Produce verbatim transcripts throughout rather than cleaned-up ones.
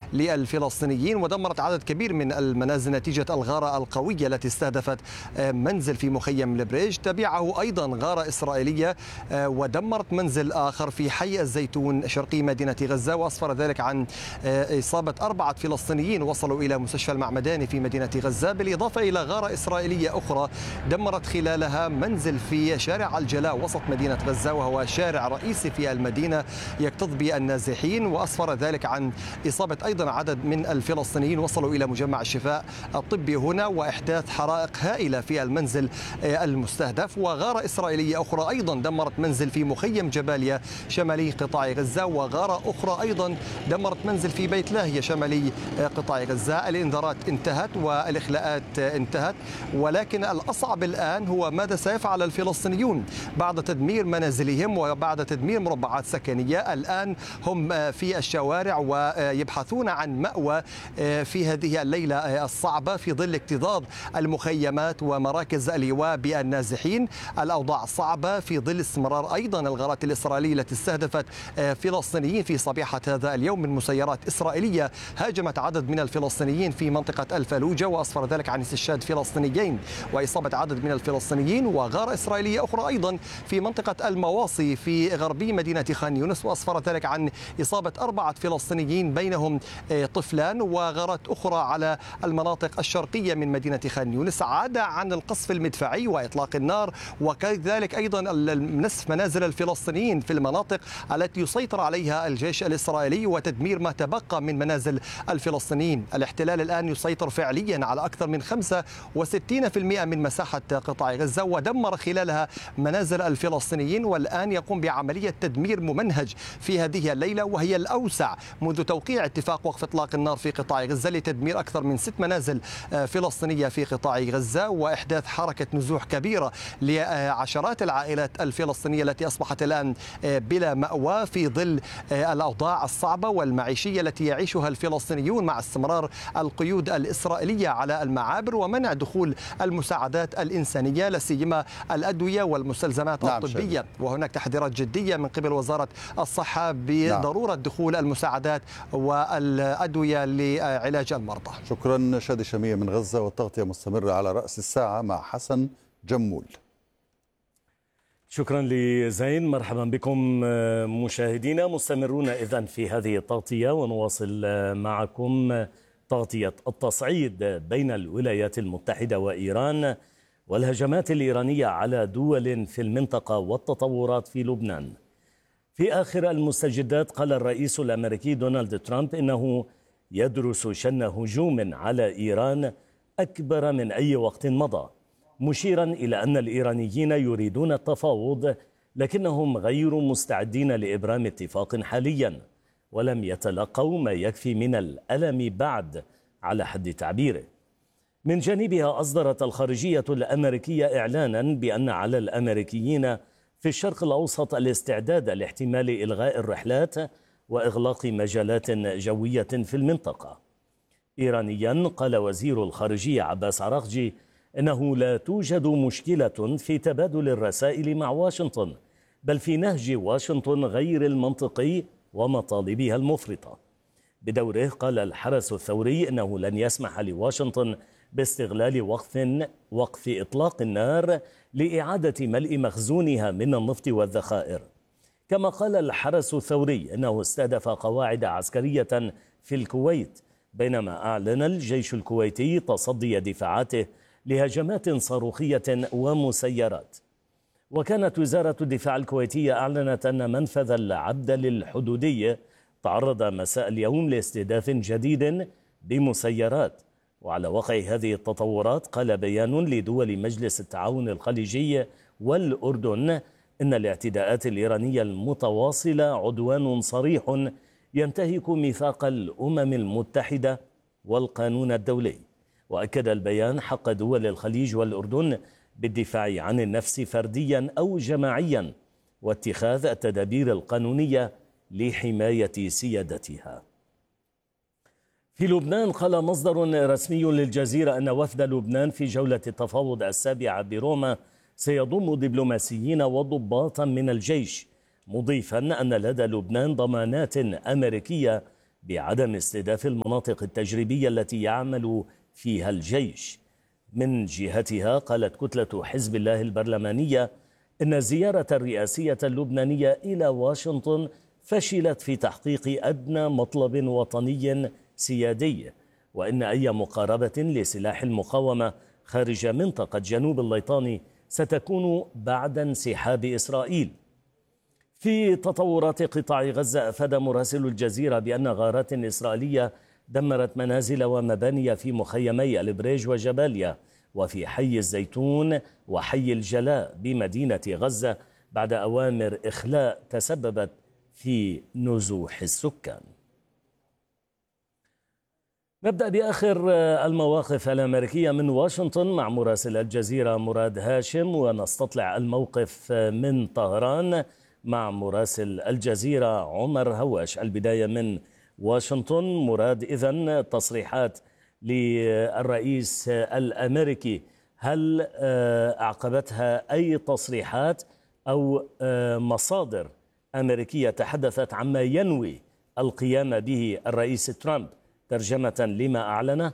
للفلسطينيين، ودمرت عدد كبير من المنازل نتيجة الغارة القوية التي استهدفت منزل في مخيم البريج. تبعه أيضا غارة إسرائيلية ودمرت منزل آخر في حي الزيتون شرقي مدينة غزة، وأسفر ذلك عن إصابة أربعة فلسطينيين وصلوا إلى مستشفى المعمداني في مدينة غزة، بالإضافة إلى غارة إسرائيلية أخرى دمرت خلالها منزل في شارع الجلاء وسط مدينة غزة، وهو شارع رئيسي في المدينة يكتظ بالنازحين، وأسفر ذلك عن إصابة أيضا عدد من الفلسطينيين وصلوا إلى مجمع الشفاء الطبي هنا، وإحداث حرائق هائلة في المنزل المستهدف. وغارة إسرائيلية أخرى أيضا دمرت منزل في مخيم جباليا شمالي قطاع غزة، وغارة أخرى أيضا دمرت منزل في بيت لاهية شمالي قطاع غزة. الإنذارات انتهت والإخلاءات انتهت، ولكن الأصعب الآن هو ماذا سيفعل الفلسطينيون بعد تدمير منازلهم وبعد تدمير مربعات سكنية. الآن هم في الشوارع ويبحثون عن مأوى في هذه الليلة الصعبة في ظل اكتظاظ المخيمات ومراكز الإيواء بالنازحين. الأوضاع صعبة في ظل استمرار أيضا الغارات الإسرائيلية التي استهدفت فلسطينيين في صبيحة هذا اليوم من مسيرات إسرائيلية هاجمت عدد من الفلسطينيين في منطقة الفلوجة، وأسفر ذلك عن استشهاد فلسطينيين وإصابة عدد من الفلسطينيين. وغارة إسرائيلية أخرى أيضا في منطقة المواصي في غربي مدينة خان يونس، وأسفر ذلك عن إصابة أربعة فلسطينيين بينهم طفلان. وغارات أخرى على المناطق الشرقية من مدينة خان يونس عدا عن القصف المدفعي وإطلاق النار، وكذلك أيضا نسف منازل الفلسطينيين في المناطق التي يسيطر عليها الجيش الإسرائيلي وتدمير ما تبقى من منازل الفلسطينيين. الاحتلال الآن يسيطر فعليا على أكثر من خمسة وستين بالمئة من مساحة قطاع غزة ودمر خلالها منازل الفلسطينيين، والآن يقوم بعملية تدمير ممنهج في هذه الليلة وهي الأوسع منذ توقيع اتفاق وقف إطلاق النار في قطاع غزة لتدمير أكثر من ست منازل فلسطينية في قطاع غزة وإحداث حركة نزوح كبيرة لعشرات العائلات الفلسطينية التي أصبحت الآن بلا مأوى في ظل الأوضاع الصعبة والمعيشية التي يعيشها الفلسطينيون مع استمرار القيود الإسرائيلية على المعابر ومنع دخول المساعدات الإنسانية لا سيما الأدوية والمستلزمات نعم الطبية شايف. وهناك تحذيرات جدية من قبل وزارة الصحة بضرورة نعم. دخول المساعدات والأدوية لعلاج المرضى. شكرا شادي شامية من غزة، والتغطية مستمرة على رأس الساعة مع حسن جمول. شكرا لزين. مرحبا بكم مشاهدينا، مستمرون إذن في هذه التغطية ونواصل معكم تغطية التصعيد بين الولايات المتحدة وإيران والهجمات الإيرانية على دول في المنطقة والتطورات في لبنان. في آخر المستجدات قال الرئيس الأمريكي دونالد ترامب إنه يدرس شن هجوم على إيران أكبر من أي وقت مضى، مشيرا إلى أن الإيرانيين يريدون التفاوض لكنهم غير مستعدين لإبرام اتفاق حاليا، ولم يتلقوا ما يكفي من الألم بعد على حد تعبيره. من جانبها أصدرت الخارجية الأمريكية إعلانا بأن على الأمريكيين في الشرق الأوسط الاستعداد لاحتمال إلغاء الرحلات وإغلاق مجالات جوية في المنطقة. إيرانيا قال وزير الخارجية عباس عراقجي إنه لا توجد مشكلة في تبادل الرسائل مع واشنطن، بل في نهج واشنطن غير المنطقي ومطالبها المفرطة. بدوره قال الحرس الثوري إنه لن يسمح لواشنطن باستغلال وقف وقف إطلاق النار لإعادة ملء مخزونها من النفط والذخائر. كما قال الحرس الثوري إنه استهدف قواعد عسكرية في الكويت، بينما أعلن الجيش الكويتي تصدي دفاعاته لهجمات صاروخية ومسيرات. وكانت وزارة الدفاع الكويتية أعلنت أن منفذ العبد للحدودي تعرض مساء اليوم لاستهداف جديد بمسيرات. وعلى وقع هذه التطورات قال بيان لدول مجلس التعاون الخليجي والأردن إن الاعتداءات الإيرانية المتواصلة عدوان صريح ينتهك ميثاق الأمم المتحدة والقانون الدولي. وأكد البيان حق دول الخليج والأردن بالدفاع عن النفس فرديا أو جماعيا واتخاذ التدابير القانونية لحماية سيادتها. في لبنان قال مصدر رسمي للجزيرة أن وفد لبنان في جولة التفاوض السابعة بروما سيضم دبلوماسيين وضباطا من الجيش، مضيفا أن لدى لبنان ضمانات أمريكية بعدم استهداف المناطق التجريبية التي يعمل فيها الجيش. من جهتها قالت كتلة حزب الله البرلمانية إن الزيارة الرئاسية اللبنانية إلى واشنطن فشلت في تحقيق أدنى مطلب وطني سيادي، وإن أي مقاربة لسلاح المقاومة خارج منطقة جنوب الليطاني ستكون بعد انسحاب إسرائيل. في تطورات قطاع غزة، أفاد مراسل الجزيرة بأن غارات إسرائيلية دمرت منازل ومباني في مخيمي البريج وجباليا وفي حي الزيتون وحي الجلاء بمدينة غزة بعد أوامر إخلاء تسببت في نزوح السكان. نبدأ بآخر المواقف الأمريكية من واشنطن مع مراسل الجزيرة مراد هاشم، ونستطلع الموقف من طهران مع مراسل الجزيرة عمر هواش. البداية من واشنطن. مراد، إذن تصريحات للرئيس الأمريكي، هل أعقبتها أي تصريحات أو مصادر أمريكية تحدثت عما ينوي القيام به الرئيس ترامب ترجمة لما أعلنه؟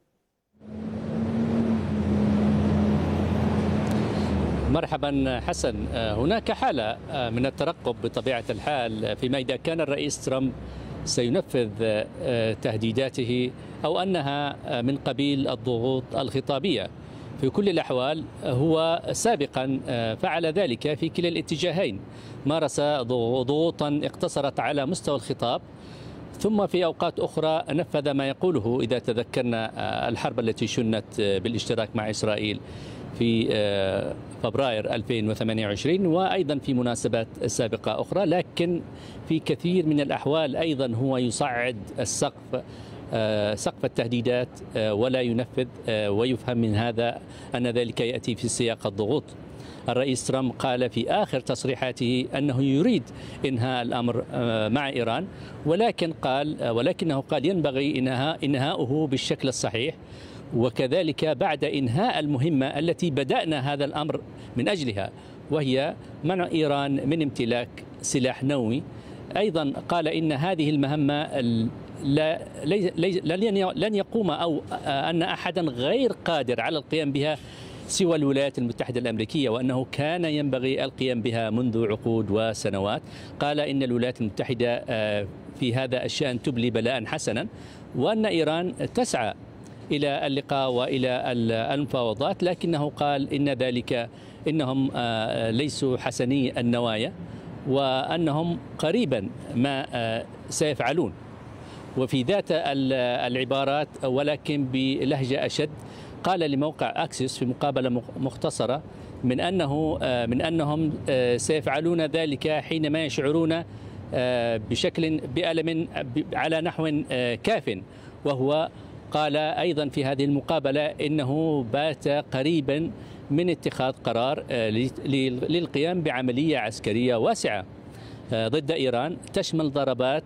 مرحبا حسن. هناك حالة من الترقب بطبيعة الحال فيما إذا كان الرئيس ترامب سينفذ تهديداته أو أنها من قبيل الضغوط الخطابية. في كل الأحوال هو سابقا فعل ذلك في كلا الاتجاهين، مارس ضغوطا اقتصرت على مستوى الخطاب، ثم في أوقات أخرى نفذ ما يقوله. إذا تذكرنا الحرب التي شنت بالاشتراك مع إسرائيل في فبراير ألفين وثمانية وعشرين وأيضا في مناسبات سابقة أخرى، لكن في كثير من الأحوال أيضا هو يصعد السقف سقف التهديدات ولا ينفذ، ويفهم من هذا أن ذلك يأتي في سياق الضغوط. الرئيس ترامب قال في آخر تصريحاته أنه يريد إنهاء الأمر مع إيران، ولكن قال ولكنه قال ينبغي إنهاء إنهاؤه بالشكل الصحيح، وكذلك بعد إنهاء المهمة التي بدأنا هذا الأمر من أجلها، وهي منع إيران من امتلاك سلاح نووي. أيضا قال إن هذه المهمة لا لن يقوم أو أن أحدا غير قادر على القيام بها سوى الولايات المتحدة الأمريكية، وأنه كان ينبغي القيام بها منذ عقود وسنوات. قال إن الولايات المتحدة في هذا الشأن تبلي بلاء حسنا، وأن إيران تسعى إلى اللقاء وإلى المفاوضات، لكنه قال إن ذلك إنهم ليسوا حسني النوايا وأنهم قريبا ما سيفعلون. وفي ذات العبارات ولكن بلهجة أشد قال لموقع أكسيس في مقابلة مختصرة من أنه من أنهم سيفعلون ذلك حينما يشعرون بشكل بألم على نحو كاف. وهو قال أيضا في هذه المقابلة إنه بات قريبا من اتخاذ قرار للقيام بعملية عسكرية واسعة ضد إيران تشمل ضربات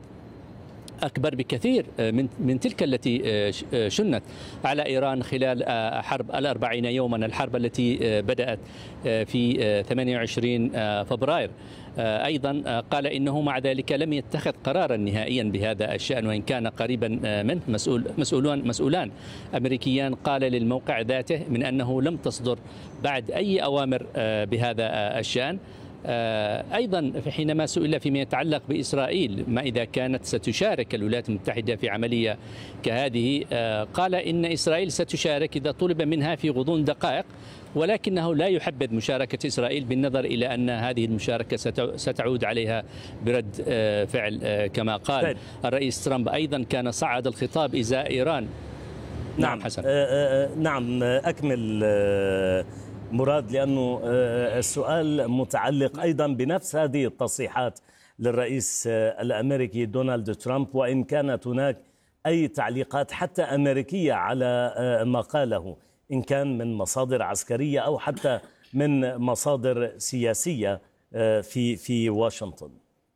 أكبر بكثير من من تلك التي شنت على إيران خلال حرب الأربعين يوما، الحرب التي بدأت في ثمانية وعشرين فبراير. أيضا قال إنه مع ذلك لم يتخذ قرارا نهائيا بهذا الشأن، وإن كان قريبا منه. مسؤول مسؤولان مسؤولان أمريكيان قال للموقع ذاته من أنه لم تصدر بعد أي أوامر بهذا الشأن. أيضا حينما سئل فيما يتعلق بإسرائيل ما إذا كانت ستشارك الولايات المتحدة في عملية كهذه، قال إن إسرائيل ستشارك إذا طلب منها في غضون دقائق، ولكنه لا يحبذ مشاركة إسرائيل بالنظر إلى أن هذه المشاركة ستعود عليها برد فعل كما قال الرئيس ترامب. أيضا كان صعد الخطاب إزاء إيران. نعم حسن. نعم أكمل مراد، لأنه السؤال متعلق أيضا بنفس هذه التصريحات للرئيس الأمريكي دونالد ترامب، وإن كانت هناك أي تعليقات حتى أمريكية على ما قاله، إن كان من مصادر عسكرية أو حتى من مصادر سياسية في في واشنطن.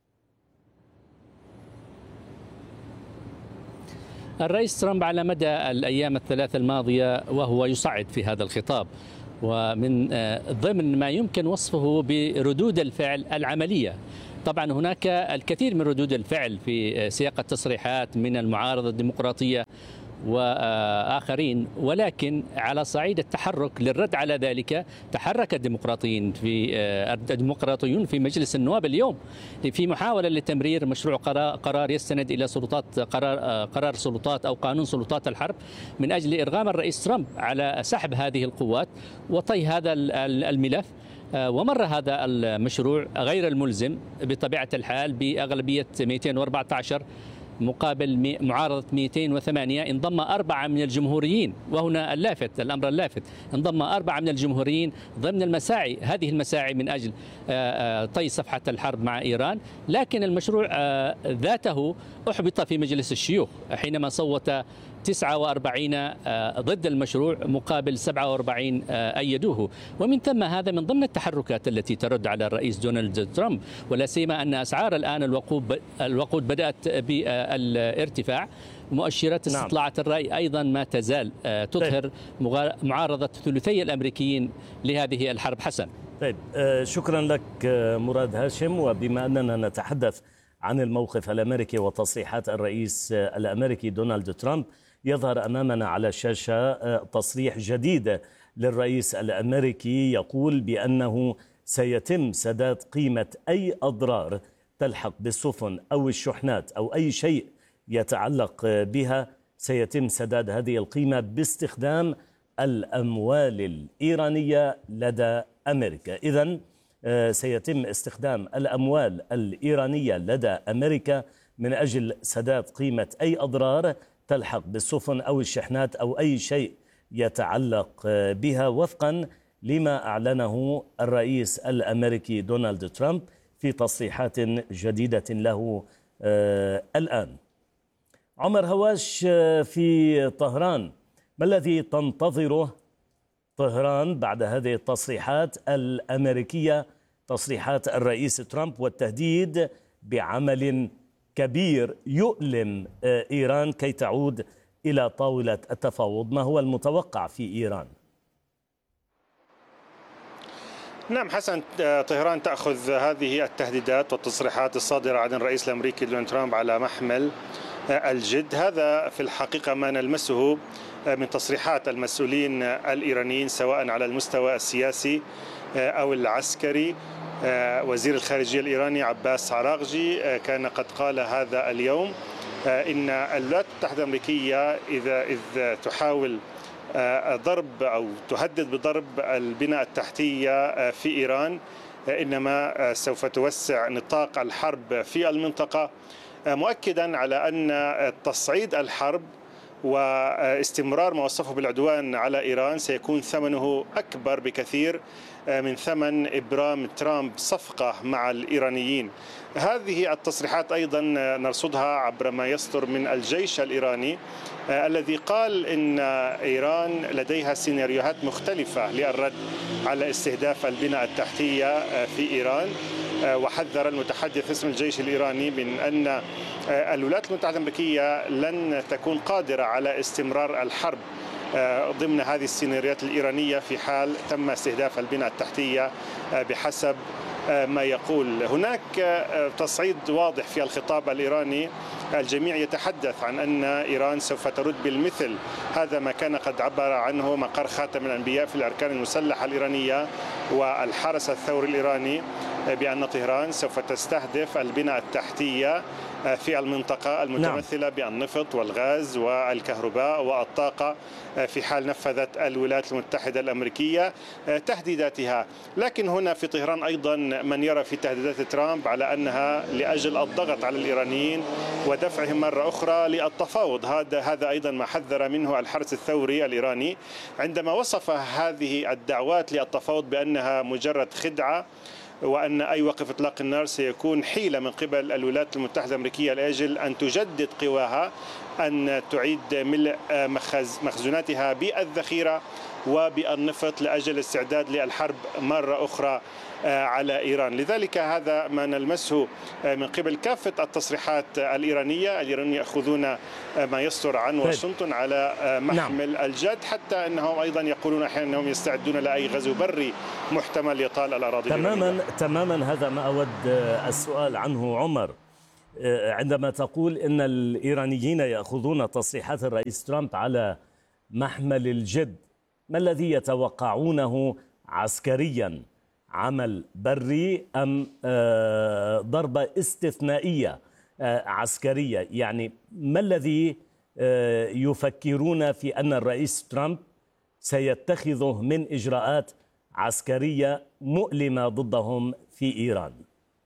الرئيس ترامب على مدى الأيام الثلاث الماضية وهو يصعد في هذا الخطاب، ومن ضمن ما يمكن وصفه بردود الفعل العملية طبعا هناك الكثير من ردود الفعل في سياق التصريحات من المعارضة الديمقراطية وآخرين، ولكن على صعيد التحرك للرد على ذلك تحرك الديمقراطيين في الديمقراطيون في مجلس النواب اليوم في محاولة لتمرير مشروع قرار يستند إلى سلطات قرار قرار سلطات أو قانون سلطات الحرب من أجل إرغام الرئيس ترامب على سحب هذه القوات وطي هذا الملف. ومر هذا المشروع غير الملزم بطبيعة الحال بأغلبية مئتين وأربعة عشر مقابل معارضة مئتين وثمانية. انضم أربعة من الجمهوريين، وهنا اللافت الأمر اللافت انضم أربعة من الجمهوريين ضمن المساعي هذه المساعي من أجل طي صفحة الحرب مع إيران. لكن المشروع ذاته أحبط في مجلس الشيوخ حينما صوت تسعة وأربعين ضد المشروع مقابل سبعة وأربعين أيدوه. ومن ثم هذا من ضمن التحركات التي ترد على الرئيس دونالد ترامب، ولا سيما أن أسعار الآن الوقود الوقود بدأت بالارتفاع. مؤشرات استطلاعات الرأي أيضا ما تزال تظهر معارضة ثلثي الأمريكيين لهذه الحرب. حسن. طيب، شكرا لك مراد هاشم. وبما أننا نتحدث عن الموقف الأمريكي وتصريحات الرئيس الأمريكي دونالد ترامب، يظهر أمامنا على الشاشة تصريح جديد للرئيس الأمريكي يقول بأنه سيتم سداد قيمة أي أضرار تلحق بالسفن أو الشحنات أو أي شيء يتعلق بها، سيتم سداد هذه القيمة باستخدام الأموال الإيرانية لدى أمريكا. إذن سيتم استخدام الأموال الإيرانية لدى أمريكا من أجل سداد قيمة أي أضرار تلحق بالسفن أو الشحنات أو أي شيء يتعلق بها، وفقا لما أعلنه الرئيس الأمريكي دونالد ترامب في تصريحات جديدة له الآن. عمر هواش في طهران، ما الذي تنتظره طهران بعد هذه التصريحات الأمريكية، تصريحات الرئيس ترامب والتهديد بعمل كبير يؤلم إيران كي تعود إلى طاولة التفاوض؟ ما هو المتوقع في إيران؟ نعم حسن، طهران تأخذ هذه التهديدات والتصريحات الصادرة عن الرئيس الأمريكي دونالد ترامب على محمل الجد. هذا في الحقيقة ما نلمسه من تصريحات المسؤولين الإيرانيين سواء على المستوى السياسي أو العسكري. وزير الخارجية الإيراني عباس عراغجي كان قد قال هذا اليوم إن الولايات المتحدة الأمريكية إذا إذا تحاول ضرب أو تهدد بضرب البنى التحتية في إيران إنما سوف توسع نطاق الحرب في المنطقة، مؤكدا على أن تصعيد الحرب واستمرار ما وصفه بالعدوان على إيران سيكون ثمنه أكبر بكثير من ثمن إبرام ترامب صفقة مع الإيرانيين. هذه التصريحات أيضا نرصدها عبر ما يصدر من الجيش الإيراني الذي قال إن إيران لديها سيناريوهات مختلفة للرد على استهداف البنى التحتية في إيران. وحذر المتحدث اسم الجيش الإيراني من أن الولايات المتحدة الأمريكية لن تكون قادرة على استمرار الحرب ضمن هذه السيناريوهات الإيرانية في حال تم استهداف البنى التحتية بحسب ما يقول. هناك تصعيد واضح في الخطاب الإيراني، الجميع يتحدث عن أن إيران سوف ترد بالمثل. هذا ما كان قد عبر عنه مقر خاتم الأنبياء في الأركان المسلحة الإيرانية والحرس الثوري الإيراني بأن طهران سوف تستهدف البنى التحتية في المنطقة المتمثلة بالنفط والغاز والكهرباء والطاقة في حال نفذت الولايات المتحدة الأمريكية تهديداتها. لكن هنا في طهران أيضا من يرى في تهديدات ترامب على أنها لأجل الضغط على الإيرانيين ودفعهم مرة أخرى للتفاوض. هذا هذا أيضا ما حذر منه الحرس الثوري الإيراني عندما وصف هذه الدعوات للتفاوض بأنها مجرد خدعة، وأن أي وقف إطلاق النار سيكون حيلة من قبل الولايات المتحدة الأمريكية لأجل أن تجدد قواها، أن تعيد ملء مخزوناتها بالذخيرة وبالنفط لأجل الاستعداد للحرب مرة أخرى على إيران. لذلك هذا ما نلمسه من قبل كافة التصريحات الإيرانية. الإيرانيين يأخذون ما يصدر عن واشنطن على محمل نعم. الجد، حتى أنهم أيضا يقولون أحيانا أنهم يستعدون لأي غزو بري محتمل يطال الأراضي تماما الإيرانية. تماما هذا ما أود السؤال عنه عمر. عندما تقول أن الإيرانيين يأخذون تصريحات الرئيس ترامب على محمل الجد، ما الذي يتوقعونه عسكريا؟ عمل بري أم ضربة استثنائية عسكرية؟ يعني ما الذي يفكرون في أن الرئيس ترامب سيتخذه من إجراءات عسكرية مؤلمة ضدهم في إيران؟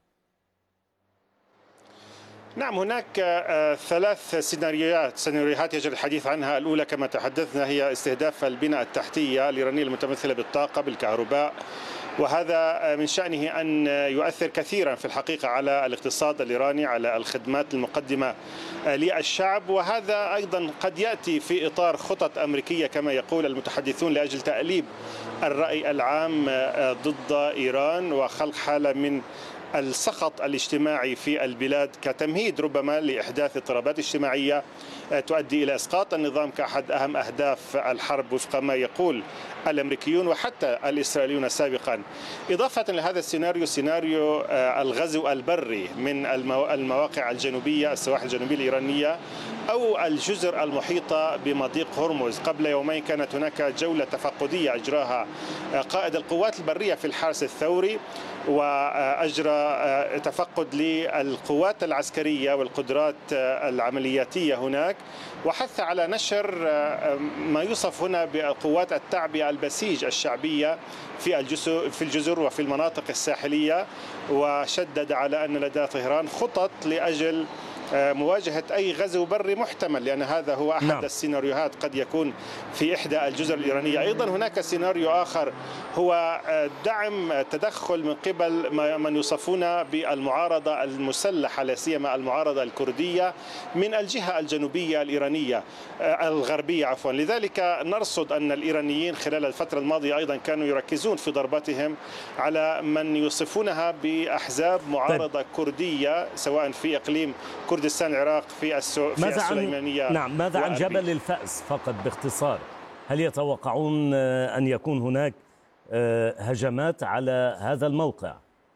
نعم، هناك ثلاث سيناريوهات سيناريوهات يجري الحديث عنها. الأولى كما تحدثنا هي استهداف البنى التحتية الإيرانية المتمثلة بالطاقة بالكهرباء، وهذا من شأنه أن يؤثر كثيرا في الحقيقة على الاقتصاد الإيراني، على الخدمات المقدمة للشعب، وهذا أيضا قد يأتي في إطار خطط أمريكية كما يقول المتحدثون لأجل تأليب الرأي العام ضد إيران وخلق حالة من السخط الاجتماعي في البلاد كتمهيد ربما لإحداث اضطرابات اجتماعية تؤدي إلى إسقاط النظام كأحد أهم أهداف الحرب وفق ما يقول الأمريكيون وحتى الإسرائيليون سابقا. إضافة لهذا السيناريو سيناريو الغزو البري من المواقع الجنوبية، السواحل الجنوبية الإيرانية أو الجزر المحيطة بمضيق هرمز. قبل يومين كانت هناك جولة تفقدية أجراها قائد القوات البرية في الحرس الثوري، وأجرى تفقد للقوات العسكرية والقدرات العملياتية هناك، وحث على نشر ما يوصف هنا بقوات التعبئة البسيج الشعبية في الجزر في الجزر وفي المناطق الساحلية، وشدد على أن لدى طهران خطط لأجل مواجهة أي غزو بري محتمل، لأن هذا هو أحد نعم. السيناريوهات قد يكون في إحدى الجزر الإيرانية. أيضا هناك سيناريو آخر هو دعم تدخل من قبل من يوصفون بالمعارضة المسلحة، لا سيما المعارضة الكردية من الجهة الجنوبية الإيرانية الغربية عفوا. لذلك نرصد أن الإيرانيين خلال الفترة الماضية أيضا كانوا يركزون في ضرباتهم على من يوصفونها بأحزاب معارضة كردية سواء في إقليم كردستان العراق في, السو... في السليمانية. نعم، ماذا عن جبل الفأس فقط باختصار؟ هل يتوقعون أن يكون هناك هجمات على هذا الموقع؟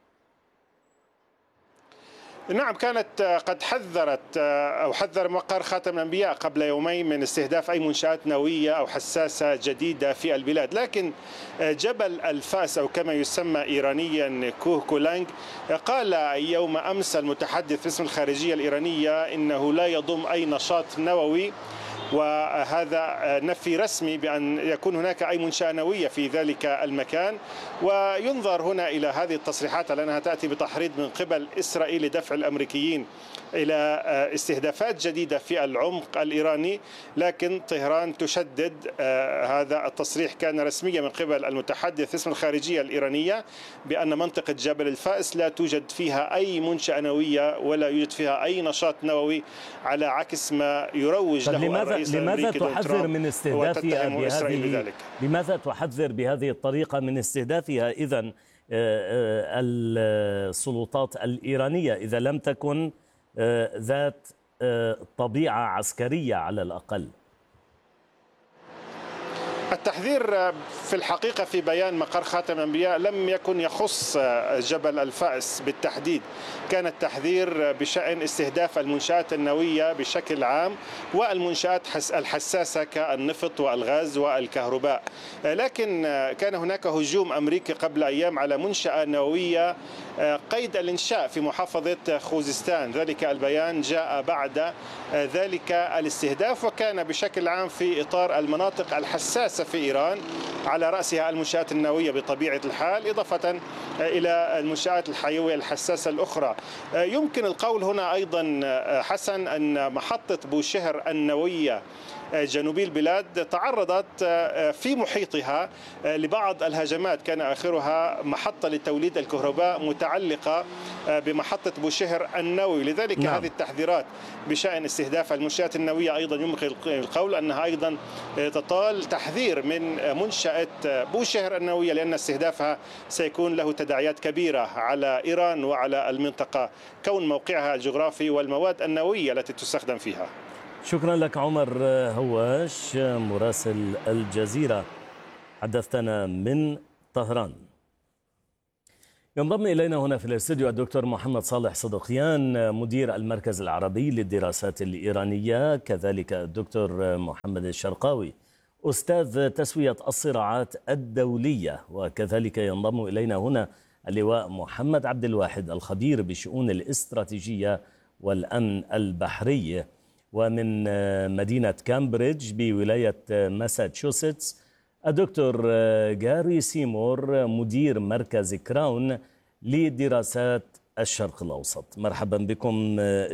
نعم، كانت قد حذرت أو حذر مقر خاتم الأنبياء قبل يومين من استهداف أي منشآت نووية أو حساسة جديدة في البلاد، لكن جبل الفأس أو كما يسمى إيرانيا كوه كولانج قال يوم أمس المتحدث باسم الخارجية الإيرانية إنه لا يضم أي نشاط نووي، وهذا نفي رسمي بأن يكون هناك أي منشأة نووية في ذلك المكان. وينظر هنا إلى هذه التصريحات لأنها تأتي بتحريض من قبل إسرائيل لدفع الأمريكيين إلى استهدافات جديدة في العمق الإيراني، لكن طهران تشدد. هذا التصريح كان رسميا من قبل المتحدث اسم الخارجية الإيرانية بأن منطقة جبل الفأس لا توجد فيها أي منشأة نووية ولا يوجد فيها أي نشاط نووي، على عكس ما يروج له لماذا الرئيس لماذا تحذر من استهدافها بهذه لماذا تحذر بهذه الطريقة من استهدافها إذن السلطات الإيرانية إذا لم تكن ذات طبيعة عسكرية على الأقل؟ التحذير في الحقيقة في بيان مقر خاتم الأنبياء لم يكن يخص جبل الفأس بالتحديد، كان التحذير بشأن استهداف المنشآت النووية بشكل عام والمنشآت الحساسة كالنفط والغاز والكهرباء. لكن كان هناك هجوم أمريكي قبل أيام على منشأة نووية قيد الإنشاء في محافظة خوزستان. ذلك البيان جاء بعد ذلك الاستهداف، وكان بشكل عام في إطار المناطق الحساسة في إيران على رأسها المنشآت النووية بطبيعة الحال، إضافة إلى المنشآت الحيوية الحساسة الأخرى. يمكن القول هنا أيضا حسن أن محطة بوشهر النووية جنوبي البلاد تعرضت في محيطها لبعض الهجمات، كان آخرها محطة لتوليد الكهرباء متعلقة بمحطة بوشهر النووي. لذلك نعم. هذه التحذيرات بشأن استهداف المنشآت النووية أيضا يمكن القول أنها أيضا تطال تحذير تطوير من منشأة بوشهر النووية، لأن استهدافها سيكون له تداعيات كبيرة على إيران وعلى المنطقة كون موقعها الجغرافي والمواد النووية التي تستخدم فيها. شكرا لك عمر هواش مراسل الجزيرة، حدثتنا من طهران. ينضم إلينا هنا في الاستوديو الدكتور محمد صالح صدقيان مدير المركز العربي للدراسات الإيرانية، كذلك الدكتور محمد الشرقاوي أستاذ تسوية الصراعات الدولية، وكذلك ينضم إلينا هنا اللواء محمد عبد الواحد الخبير بشؤون الاستراتيجية والأمن البحري. ومن مدينة كامبريدج بولاية ماساتشوستس الدكتور جاري سيمور مدير مركز كراون لدراسات الشرق الأوسط. مرحبا بكم